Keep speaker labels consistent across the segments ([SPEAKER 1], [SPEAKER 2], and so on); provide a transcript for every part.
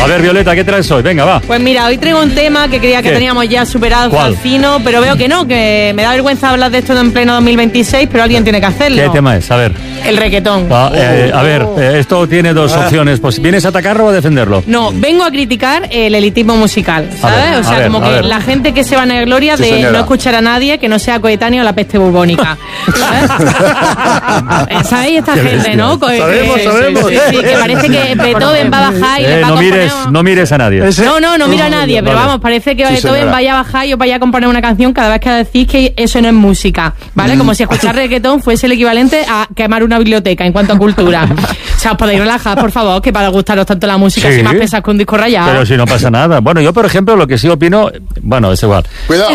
[SPEAKER 1] ver, Violeta, ¿qué traes hoy? Venga, va.
[SPEAKER 2] Pues mira, hoy traigo un tema que creía que teníamos ya superado, Falcino, pero veo que no, que me da vergüenza hablar de esto en pleno 2026, pero alguien tiene que hacerlo.
[SPEAKER 1] ¿Qué tema es? A ver.
[SPEAKER 2] El reggaetón.
[SPEAKER 1] A ver, esto tiene dos opciones. Pues, ¿vienes a atacarlo o a defenderlo?
[SPEAKER 2] No, vengo a criticar el elitismo musical, ¿sabes? La gente que se va a la gloria de no escuchar a nadie que no sea coetáneo a la peste bubónica. ¿Sabes? ¿Sabéis esta gente, no?
[SPEAKER 3] Sabemos.
[SPEAKER 2] Sí, que parece que Beethoven va a bajar y le va a componer...
[SPEAKER 1] No mires a nadie.
[SPEAKER 2] No mira a nadie, pero vamos, parece que Beethoven vaya a bajar y os vaya a componer una canción cada vez que decís que eso no es música, ¿vale? Como si escuchar reggaetón fuese el equivalente a quemar una biblioteca en cuanto a cultura. O sea, os podéis relajar, por favor, que para gustaros tanto la música, si más pesas que un disco rayado.
[SPEAKER 1] Pero si no pasa nada. Bueno, yo, por ejemplo, lo que sí opino... Bueno, es igual.
[SPEAKER 3] Cuidado.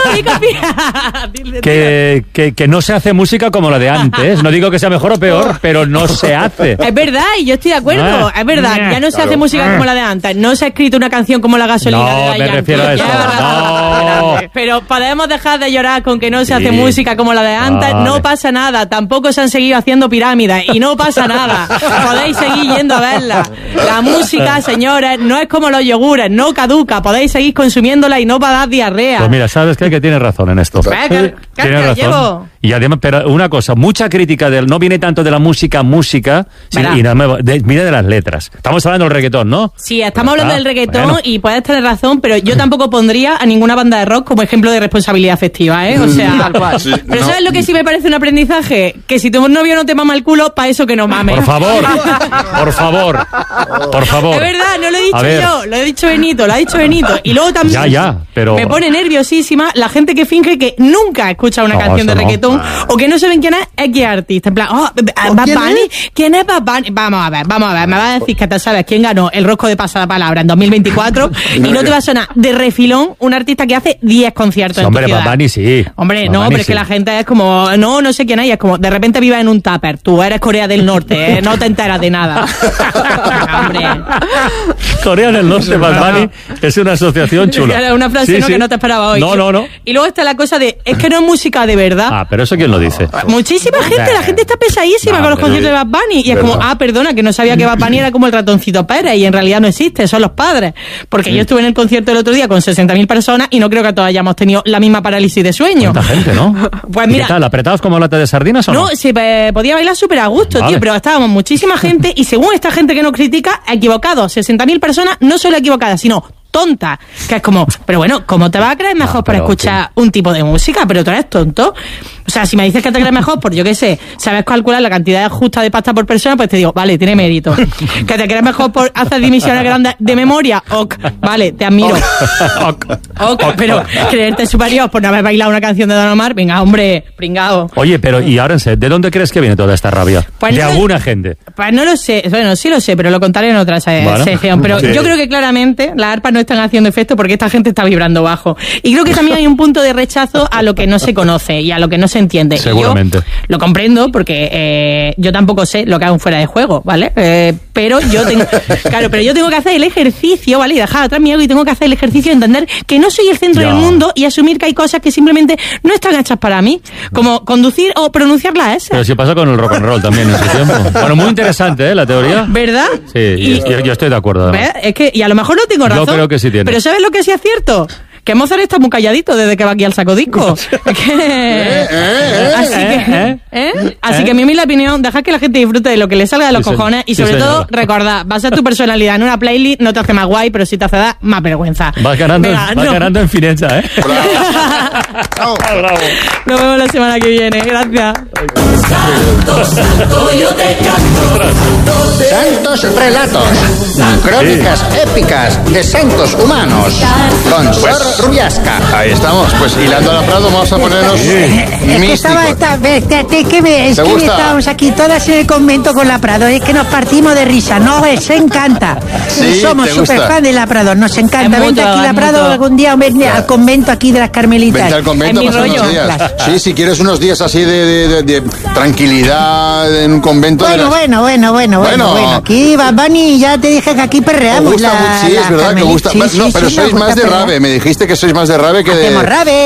[SPEAKER 1] Que no se hace música como la de antes. No digo que sea mejor o peor, pero no se hace.
[SPEAKER 2] Es verdad, y yo estoy de acuerdo. Es verdad, ya no se hace música como la de antes. No se ha escrito una canción como La Gasolina de
[SPEAKER 1] No, me refiero a eso. No.
[SPEAKER 2] Pero podemos dejar de llorar con que no se hace música como la de antes. Vale. No pasa nada. Tampoco se han seguido haciendo pirámides y no pasa nada. Podéis seguir yendo a verla. La música, señores, no es como los yogures, no caduca. Podéis seguir consumiéndola y no va a dar diarrea.
[SPEAKER 1] Pues mira, sabes que tienes razón en esto. Tienes razón.
[SPEAKER 2] Llevo.
[SPEAKER 1] Y además, pero una cosa, mucha crítica no viene tanto de la música, mira de las letras. Estamos hablando del reggaetón, ¿no?
[SPEAKER 2] Sí, estamos hablando del reggaetón y puedes tener razón, pero yo tampoco pondría a ninguna banda de rock como ejemplo de responsabilidad afectiva, ¿eh? O sea, tal cual. Sí, pero ¿sabes lo que sí me parece un aprendizaje? Que si tu novio no te mama el culo, para eso que no mames.
[SPEAKER 1] Por favor.
[SPEAKER 2] Es verdad, no lo he dicho yo, lo he dicho Benito, lo ha dicho Benito. Y luego también
[SPEAKER 1] pero...
[SPEAKER 2] me pone nerviosísima la gente que finge que nunca escucha una canción de reggaetón o que no saben quién es X artista. En plan, Bad Bunny, ¿quién es Bad Bunny? Vamos a ver, me va a decir que te sabes quién ganó el rosco de pasapalabra en 2024 y no te va a sonar de refilón un artista que hace 10 conciertos en tu ciudad.
[SPEAKER 1] Bad Bunny sí.
[SPEAKER 2] Hombre, no, pero es que la gente es como, no sé quién hay, es como, de repente vives en un tupper, tú eres Corea del Norte, no te enteras de nada. Hombre.
[SPEAKER 1] Corea del Norte, Bad Bunny, es una asociación chula.
[SPEAKER 2] Era una frase que no te esperaba hoy.
[SPEAKER 1] No.
[SPEAKER 2] Y luego está la cosa de, es que no es música de verdad.
[SPEAKER 1] Pero eso ¿quién lo dice?
[SPEAKER 2] Muchísima gente, la gente está pesadísima con los conciertos de Bad Bunny. Y es como, perdona, que no sabía que Bad Bunny era como el ratoncito Pérez y en realidad no existe, son los padres. Porque yo estuve en el concierto el otro día con 60.000 personas y no creo que todos hayamos tenido la misma parálisis de sueño.
[SPEAKER 1] ¿Cuánta gente, no?
[SPEAKER 2] Pues mira,
[SPEAKER 1] ¿qué tal? ¿Apretados como lata de sardinas o no?
[SPEAKER 2] No, se podía bailar súper a gusto, tío, pero estábamos muchísima gente y según esta gente que nos critica, equivocados. 60.000 personas, no solo equivocadas, sino tonta, que es como, pero bueno, ¿cómo te vas a creer mejor para escuchar un tipo de música? Pero tú eres tonto. O sea, si me dices que te crees mejor por, yo qué sé, sabes calcular la cantidad justa de pasta por persona, pues te digo, vale, tiene mérito. Que te crees mejor por hacer divisiones grandes de memoria, vale, te admiro. Pero creerte superior por no haber bailado una canción de Don Omar, venga, hombre, pringao.
[SPEAKER 1] Oye, pero y ahora en serio, ¿de dónde crees que viene toda esta rabia?
[SPEAKER 2] Pues
[SPEAKER 1] de alguna gente.
[SPEAKER 2] Pues no lo sé, bueno, sí lo sé, pero lo contaré en otra sección. Pero yo creo que claramente las arpas no están haciendo efecto porque esta gente está vibrando bajo. Y creo que también hay un punto de rechazo a lo que no se conoce y a lo que no se entiende.
[SPEAKER 1] Seguramente.
[SPEAKER 2] Yo lo comprendo porque yo tampoco sé lo que hago fuera de juego, ¿vale? Pero yo tengo que hacer el ejercicio, ¿vale? Y dejar atrás mi ego y tengo que hacer el ejercicio de entender que no soy el centro del mundo y asumir que hay cosas que simplemente no están hechas para mí, como conducir o pronunciar la S.
[SPEAKER 1] Pero si pasa con el rock and roll también en su tiempo. Bueno, muy interesante, la teoría.
[SPEAKER 2] ¿Verdad?
[SPEAKER 1] Sí, yo estoy de acuerdo.
[SPEAKER 2] Es que, y a lo mejor no tengo razón.
[SPEAKER 1] Yo creo que sí tiene.
[SPEAKER 2] Pero ¿sabes lo que sí es cierto? Que Mozart está muy calladito desde que va aquí al saco disco. Así que mi humilde opinión, deja que la gente disfrute de lo que le salga de los cojones y sobre todo, recordad, basar tu personalidad en una playlist no te hace más guay, pero sí te hace dar más vergüenza.
[SPEAKER 1] Vas ganando en fineza, ¿eh?
[SPEAKER 3] Bravo.
[SPEAKER 2] Nos vemos la semana que viene. Gracias.
[SPEAKER 4] Santo, yo te canto.
[SPEAKER 5] Santos relatos, crónicas épicas de santos humanos, con Sor Rubiasca.
[SPEAKER 3] Ahí estamos, pues hilando a la Prado vamos a ponernos místicos.
[SPEAKER 6] Estábamos aquí todas en el convento con la Prado, es que nos partimos de risa, nos encanta.
[SPEAKER 3] Sí,
[SPEAKER 6] somos súper fan de la Prado, nos encanta. Vente aquí la Prado algún día, vente al convento aquí de las Carmelitas.
[SPEAKER 3] Vente al convento, pasa unos días. Sí, si quieres unos días así de tranquilidad en un convento.
[SPEAKER 6] Bueno. Aquí, Bad Bunny, ya te dije que aquí perreamos.
[SPEAKER 3] Sí, es verdad que gusta. No, pero sois más de rave. Me dijiste que sois más de rave que de...
[SPEAKER 6] Hacemos rave.